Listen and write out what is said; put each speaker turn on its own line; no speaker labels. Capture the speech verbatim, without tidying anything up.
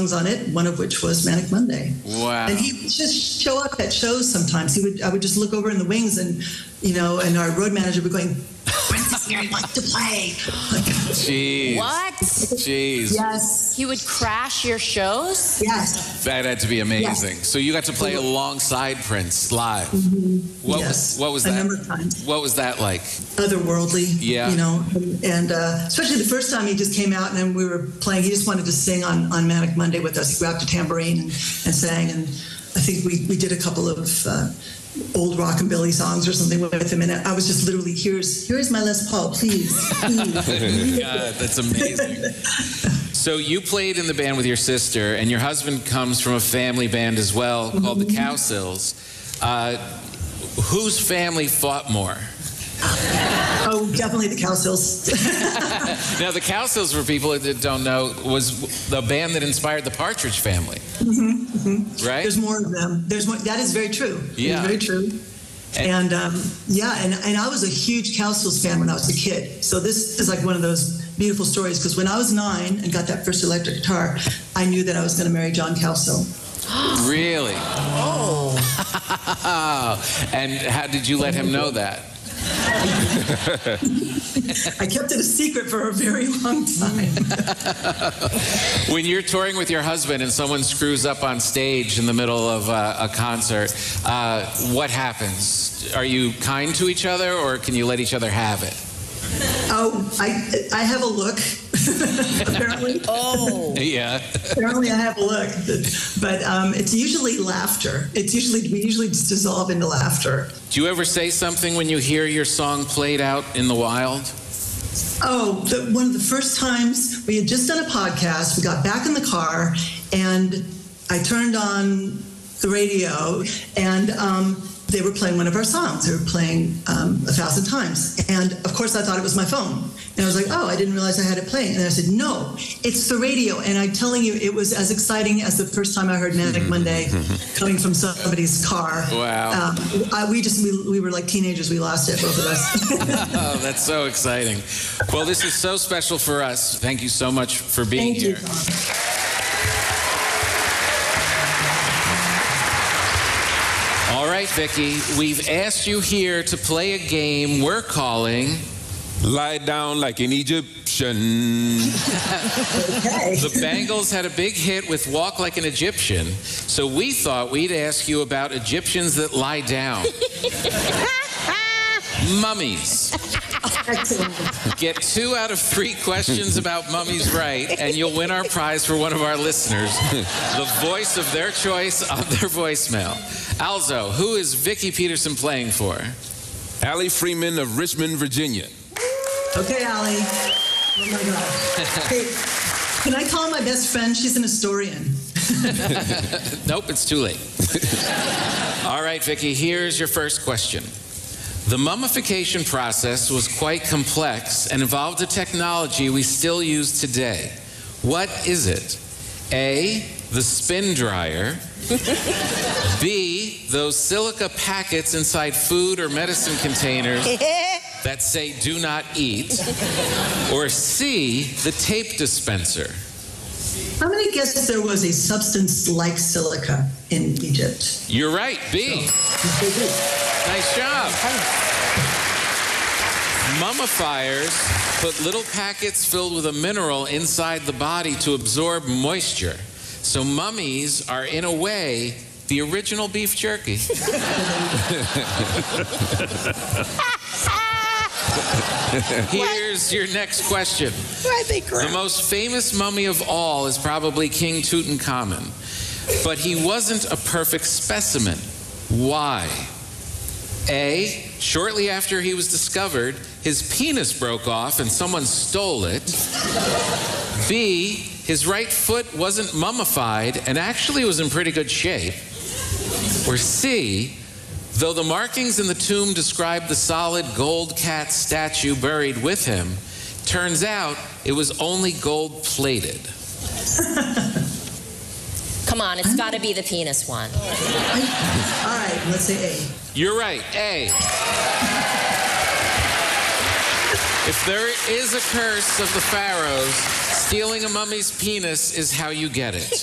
songs on it, one of which was Manic Monday.
Wow.
And he would just show up at shows sometimes. He would, I would just look over in the wings and, you know, and our road manager would be going, Princess Mary wants to play. Like,
Jeez.
What?
Jeez.
yes.
He would crash your shows?
Yes.
That had to be amazing.
Yes.
So you got to play alongside Prince live.
Mm-hmm.
What
yes.
was what was
a
that?
number of times.
What was that like?
Otherworldly.
Yeah.
You know, and, and uh, especially the first time he just came out and then we were playing, he just wanted to sing on, on Manic Monday with us. He grabbed a tambourine and, and sang. And I think we, we did a couple of uh, old rockabilly songs or something with him. And I was just literally, here's here's my Les Paul, please. please.
God, that's amazing. So you played in the band with your sister, and your husband comes from a family band as well called the Cowsills. Uh, whose family fought more?
Oh, definitely the Cowsills.
Now, the Cowsills, for people that don't know, was the band that inspired the Partridge Family.
Mm-hmm, mm-hmm.
Right?
There's more of them. There's more. That is very true.
Yeah.
Very true. And, and um, yeah, and, and I was a huge Cowsills fan when I was a kid. So this is like one of those beautiful stories, because when I was nine and got that first electric guitar, I knew that I was going to marry John Cowsill.
Really? Oh. And how did you let him know that?
I kept it a secret for a very long time.
When you're touring with your husband and someone screws up on stage in the middle of uh, a concert, uh, what happens? Are you kind to each other, or can you let each other have it?
Oh, I I have a look. Apparently.
Oh.
Yeah.
Apparently, I have a look. But um, it's usually laughter. It's usually we usually just dissolve into laughter.
Do you ever say something when you hear your song played out in the wild?
Oh, the, one of the first times we had just done a podcast, we got back in the car, and I turned on the radio, and um, they were playing one of our songs. They were playing um, A Thousand Times. And of course, I thought it was my phone. And I was like, oh, I didn't realize I had it playing. And I said, no, it's the radio. And I'm telling you, it was as exciting as the first time I heard Manic Monday coming from somebody's car.
Wow.
Um, I, we just, we, we were like teenagers. We lost it, both of us.
Oh, that's so exciting. Well, this is so special for us. Thank you so much for being
Thank
here.
you, Tom.
All right, Vicki, we've asked you here to play a game we're calling
Lie Down Like an Egyptian.
Okay.
The Bangles had a big hit with Walk Like an Egyptian, so we thought we'd ask you about Egyptians that lie down. Mummies.
Excellent.
Get two out of three questions about mummies right, and you'll win our prize for one of our listeners, the voice of their choice on their voicemail. Alzo, who is Vicki Peterson playing for?
Allie Freeman of Richmond, Virginia.
Okay, Allie. Oh my God. Hey, can I call my best friend? She's an historian.
Nope, it's too late. All right, Vicki, here's your first question. The mummification process was quite complex and involved a technology we still use today. What is it? A, the spin dryer. B, those silica packets inside food or medicine containers that say do not eat. Or C, the tape dispenser.
I'm going to guess there was a substance like silica in Egypt.
You're right, B. Nice job. Mummifiers put little packets filled with a mineral inside the body to absorb moisture. So mummies are, in a way, the original beef jerky. Here's your next question. The most famous mummy of all is probably King Tutankhamun. But he wasn't a perfect specimen. Why? A, shortly after he was discovered, his penis broke off and someone stole it. B, his right foot wasn't mummified and actually was in pretty good shape. Or C, though the markings in the tomb describe the solid gold cat statue buried with him, turns out it was only gold-plated.
Come on, it's got to be the penis one.
All right, let's say A.
You're right, A. If there is a curse of the pharaohs, stealing a mummy's penis is how you get it.